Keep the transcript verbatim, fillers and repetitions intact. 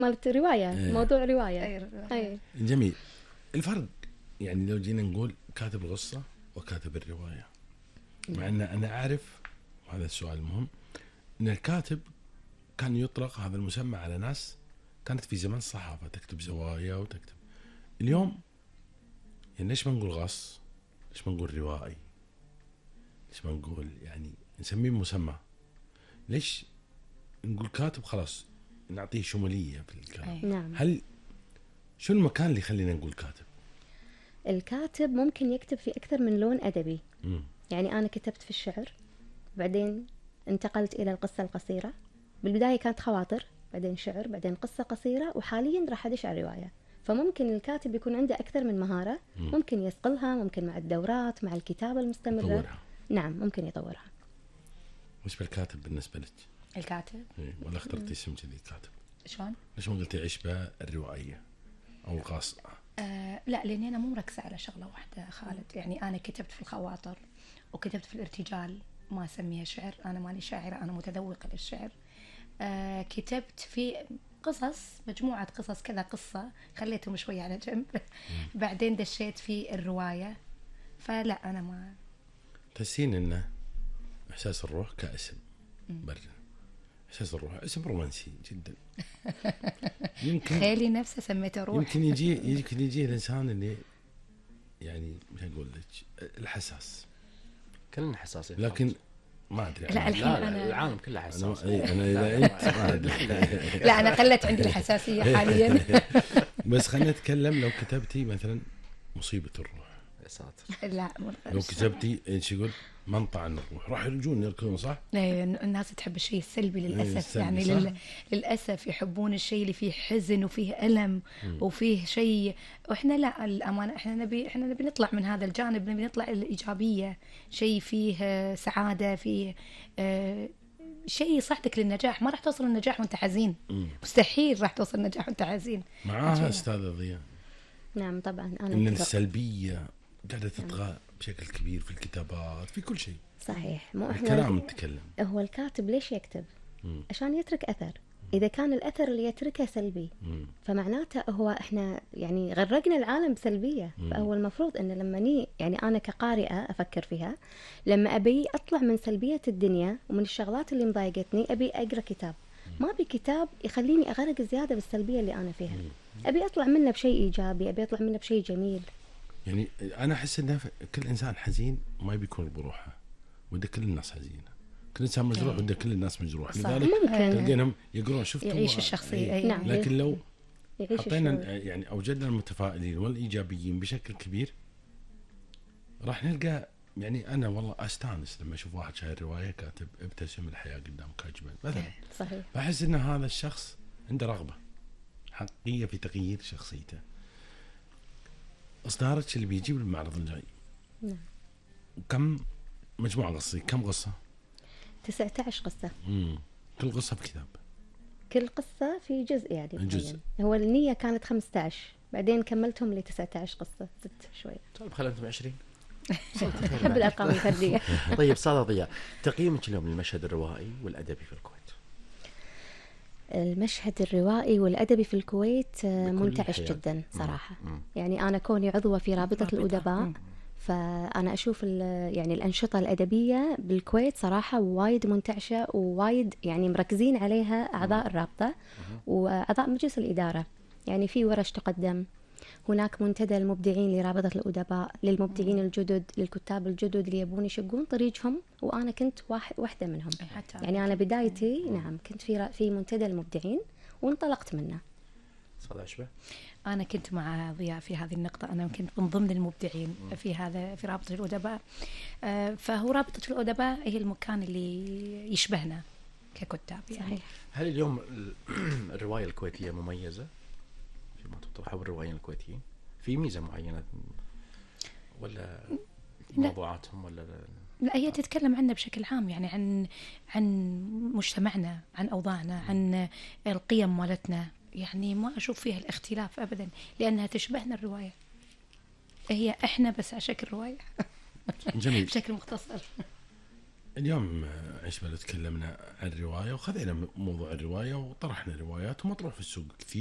مالت رواية. إيه. موضوع رواية. أي. أي. جميل. الفرق يعني لو جينا نقول كاتب القصة وكاتب الرواية، مع أن أنا أعرف، وهذا السؤال المهم، أن الكاتب كان يطلق هذا المسمى على ناس كانت في زمن الصحافة تكتب زوايا وتكتب. اليوم يعني ليش ما نقول غص، ليش ما نقول روائي، ليش ما نقول يعني نسميه مسمى، ليش نقول كاتب خلاص نعطيه شمولية في الكلام. نعم. هل شو المكان اللي يخلينا نقول كاتب؟ الكاتب ممكن يكتب في أكثر من لون أدبي. مم. يعني أنا كتبت في الشعر، بعدين انتقلت إلى القصة القصيرة. بالبداية كانت خواطر، بعدين شعر، بعدين قصة قصيرة، وحاليا راح أدش على الرواية. فممكن الكاتب يكون عنده أكثر من مهارة، مم. ممكن يصقلها، ممكن مع الدورات، مع الكتابة المستمرة. يطورها. نعم ممكن يطورها. وش بالكاتب بالنسبة لك؟ الكاتب إيه، ولا اخترتي اسم كذي كاتب؟ شلون؟ ليش ما قلتي عشبة الروائية أو القاصة؟ آه لا، لاني انا مو مركزه على شغله واحده خالد. يعني انا كتبت في الخواطر وكتبت في الارتجال، ما اسميها شعر، انا ماني شاعره، انا متذوقه للشعر. آه كتبت في قصص، مجموعه قصص كذا قصه خليتهم شويه على جنب بعدين دشيت في الروايه. فلا انا ما تحسين إنه إحساس الروح كاسم برا، إحساس الروح اسم رومانسي جدا. يمكن خيلي نفسه سميته روح. يمكن يجي يمكن يجي الإنسان اللي يعني مش أقول لك الحساس، كلنا حساسين، لكن ما أدري. لا، الحين لا, لا أنا- العالم كله حساس. أنا, أنا إذا أنت ما أدري. لا انا قلت عندي الحساسيه حاليا. بس خلينا نتكلم. لو كتبتي مثلا مصيبة الروح، يا ساتر. لا لو كتبتي ايش يقول منطع الروح، راح يرجون يركضون صح؟ لا، الناس تحب الشيء السلبي للأسف. السلبي، يعني صح؟ لل... للأسف يحبون الشيء اللي فيه حزن وفيه ألم وفيه شيء. وإحنا لا، الأمانة إحنا نبي إحنا نبي نطلع من هذا الجانب، نبي نطلع الإيجابية، شيء فيه آه، سعادة، فيه آه، شيء يصعدك للنجاح. ما راح توصل للنجاح وأنت حزين، مم. مستحيل راح توصل للنجاح وأنت حزين. معاها أستاذة ضياء نعم طبعا أنا إن أتفق. السلبية قاعدة تطغى بشكل كبير في الكتابات، في كل شيء. صحيح. مو الكلام إحنا نتكلم. هو الكاتب ليش يكتب؟ مم. عشان يترك أثر. إذا كان الأثر اللي يتركه سلبي، مم. فمعناته هو إحنا يعني غرقنا العالم بسلبية. مم. فهو المفروض إن لما ني يعني أنا كقارئة أفكر فيها، لما أبي أطلع من سلبية الدنيا ومن الشغلات اللي مضايقتني، أبي أقرأ كتاب. ما أبي كتاب يخليني أغرق زيادة بالسلبية اللي أنا فيها. أبي أطلع منه بشيء إيجابي، أبي أطلع منه بشيء جميل. يعني أنا أحس إن كل إنسان حزين ما يبي يكون بروحه، وده كل الناس حزينة. كل إنسان مجروح وده كل الناس مجروح. صح. لذلك ممكن. تلقينهم يقرون شفتوا يعيش الشخصية. إيه. أي. نعم. لكن لو يعيش حطينا الشعور. يعني أوجدنا المتفائلين والإيجابيين بشكل كبير، راح نلقى يعني أنا والله أستانس لما أشوف واحد شاير رواية كاتب ابتسم الحياة قدامك أجمل مثلا. صحيح. بحس إن هذا الشخص عنده رغبة حقيقية في تغيير شخصيته. إصدارك اللي بيجيب المعرض الجاي، نعم. كم مجموعة قصية، كم قصة؟ تسعة عشر قصة. مم. كل قصة بكتاب. كل قصة في جزء يعني. جزء. معين. هو النية كانت خمسة عشر، بعدين كملتهم ل تسعة عشر قصة، زدت شوي. طيب خلينا انتم عشرين. أحب الأرقام الفردية. طيب استاذة ضياء، تقييمك اليوم للمشهد الروائي والادبي في الكويت؟ المشهد الروائي والأدبي في الكويت آه، بكل منتعش حياد. جدا صراحة. مم. يعني أنا كوني عضوة في رابطة رابطة. الأدباء، مم. فأنا أشوف ال- يعني الأنشطة الأدبية بالكويت صراحة وايد منتعشة، ووايد يعني مركزين عليها أعضاء الرابطة وأعضاء مجلس الإدارة. يعني في ورش تقدم، هناك منتدى المبدعين لرابطة الأدباء، للمبدعين الجدد، للكتاب الجدد اللي يبون يشقون طريقهم، وأنا كنت واحد واحدة منهم. حتى يعني أنا بدايتي نعم كنت في را- في منتدى المبدعين وانطلقت منه. استاذة عشبة؟ أنا كنت مع ضياء في هذه النقطة. أنا كنت من ضمن المبدعين في هذا في رابطة الأدباء. آه، فهو رابطة الأدباء هي المكان اللي يشبهنا ككتاب يعني. صحيح. هل اليوم ال- الرواية الكويتية مميزة فيما تطرحه الروائيين الكويتيين؟ في ميزة معينة ولا موضوعاتهم ولا لا، هي تتكلم عنا بشكل عام، يعني عن عن مجتمعنا، عن أوضاعنا، عن القيم مالتنا. يعني ما أشوف فيها الاختلاف أبدا، لأنها تشبهنا الرواية. هي إحنا بس على شكل رواية جميل. بشكل مختصر. اليوم عيش بلا تكلمنا عن الرواية وخذينا موضوع الرواية وطرحنا روايات ومطروح في السوق كثير